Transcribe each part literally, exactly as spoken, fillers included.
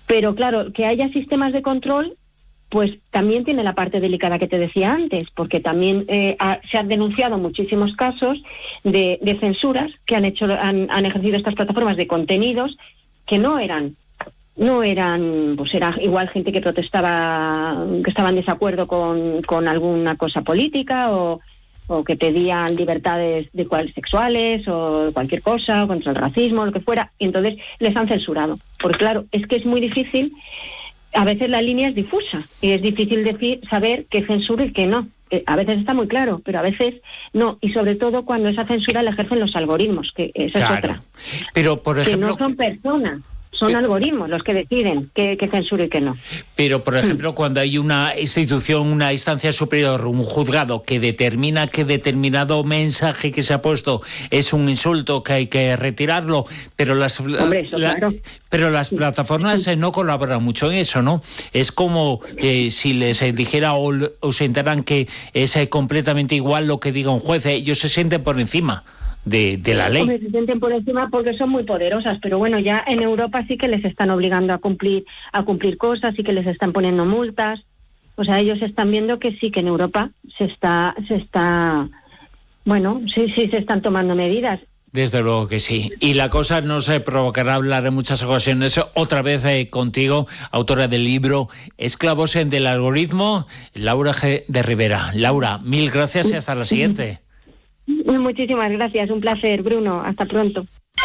Pero claro, que haya sistemas de control, pues también tiene la parte delicada que te decía antes, porque también eh, ha, se han denunciado muchísimos casos de, de censuras que han hecho, han, han ejercido estas plataformas de contenidos que no eran, no eran, pues era igual gente que protestaba, que estaba en desacuerdo con, con alguna cosa política o, o que pedían libertades de cuales sexuales o cualquier cosa, o contra el racismo, lo que fuera, y entonces les han censurado. Porque claro, es que es muy difícil. A veces la línea es difusa y es difícil decir, saber qué censura y qué no. A veces está muy claro, pero a veces no. Y sobre todo cuando esa censura la ejercen los algoritmos, que esa claro. es otra. Pero, por ejemplo, que no son personas. Son algoritmos los que deciden qué, qué censura y qué no. Pero, por ejemplo, cuando hay una institución, una instancia superior, un juzgado que determina que determinado mensaje que se ha puesto es un insulto, que hay que retirarlo, pero las, Hombre, eso, la, claro. pero las plataformas eh, no colaboran mucho en eso, ¿no? Es como eh, si les dijera o, o se enteran que es eh, completamente igual lo que diga un juez, eh, ellos se sienten por encima De, de la ley. Hombre, se sienten por encima porque son muy poderosas, pero bueno, ya en Europa sí que les están obligando a cumplir a cumplir cosas, sí que les están poniendo multas. O sea, ellos están viendo que sí, que en Europa se está se está bueno, sí, sí se están tomando medidas. Desde luego que sí. Y la cosa no se provocará hablar en muchas ocasiones otra vez eh, contigo, autora del libro Esclavos del algoritmo, Laura G. de Rivera. Laura, mil gracias y hasta la siguiente. Muchísimas gracias, un placer, Bruno. Hasta pronto.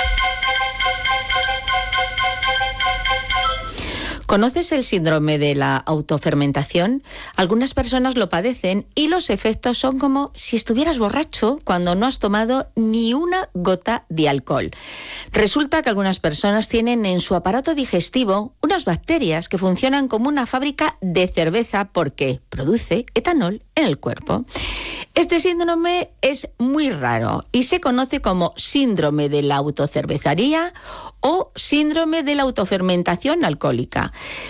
¿Conoces el síndrome de la autofermentación? Algunas personas lo padecen y los efectos son como si estuvieras borracho cuando no has tomado ni una gota de alcohol. Resulta que algunas personas tienen en su aparato digestivo unas bacterias que funcionan como una fábrica de cerveza porque produce etanol en el cuerpo. Este síndrome es muy raro y se conoce como síndrome de la autocervecería o síndrome de la autofermentación alcohólica.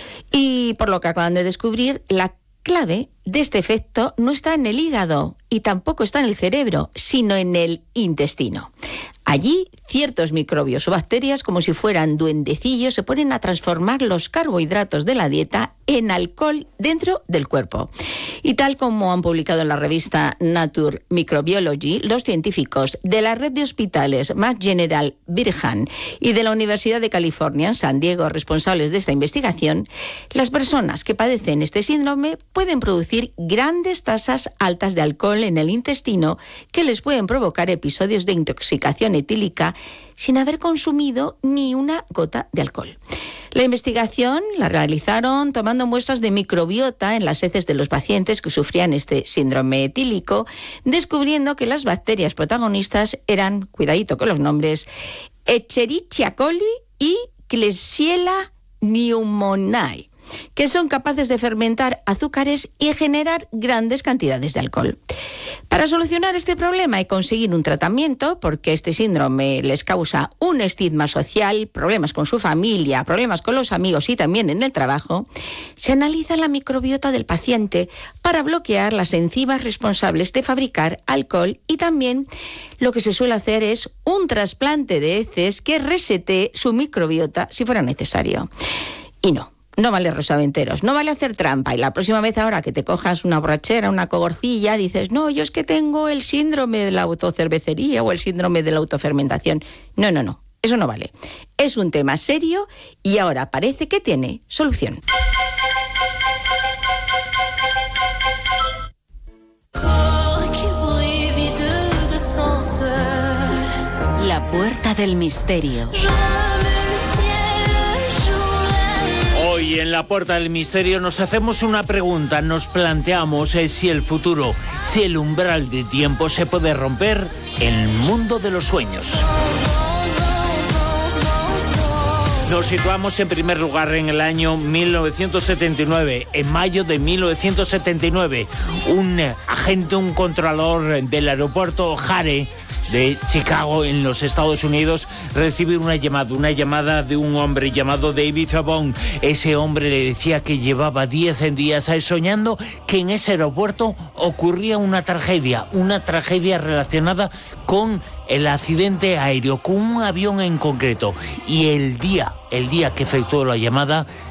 Y por lo que acaban de descubrir, la clave de este efecto no está en el hígado y tampoco está en el cerebro, sino en el intestino. Allí, ciertos microbios o bacterias, como si fueran duendecillos, se ponen a transformar los carbohidratos de la dieta en alcohol dentro del cuerpo. Y tal como han publicado en la revista Nature Microbiology, los científicos de la red de hospitales Mass General Brigham y de la Universidad de California en San Diego, responsables de esta investigación, las personas que padecen este síndrome pueden producir grandes tasas altas de alcohol en el intestino que les pueden provocar episodios de intoxicación etílica sin haber consumido ni una gota de alcohol. La investigación la realizaron tomando muestras de microbiota en las heces de los pacientes que sufrían este síndrome etílico, descubriendo que las bacterias protagonistas eran, cuidadito con los nombres, Escherichia coli y Klebsiella pneumoniae, que son capaces de fermentar azúcares y generar grandes cantidades de alcohol. Para solucionar este problema y conseguir un tratamiento, porque este síndrome les causa un estigma social, problemas con su familia, problemas con los amigos y también en el trabajo, se analiza la microbiota del paciente para bloquear las enzimas responsables de fabricar alcohol y también lo que se suele hacer es un trasplante de heces que resete su microbiota si fuera necesario. Y no. No vale rosaventeros, no vale hacer trampa y la próxima vez ahora que te cojas una borrachera, una cogorcilla, dices, no, yo es que tengo el síndrome de la autocervecería o el síndrome de la autofermentación. No, no, no, eso no vale. Es un tema serio y ahora parece que tiene solución. La puerta del misterio. Hoy en la Puerta del Misterio nos hacemos una pregunta, nos planteamos eh, si el futuro, si el umbral de tiempo se puede romper en el mundo de los sueños. Nos situamos en primer lugar en el año mil novecientos setenta y nueve, en mayo de mil novecientos setenta y nueve. Un agente, un controlador del aeropuerto O'Hare de Chicago, en los Estados Unidos, recibe una llamada, una llamada de un hombre llamado David Bone. Ese hombre le decía que llevaba diez días soñando que en ese aeropuerto ocurría una tragedia, una tragedia relacionada con el accidente aéreo, con un avión en concreto. Y el día, el día que efectuó la llamada,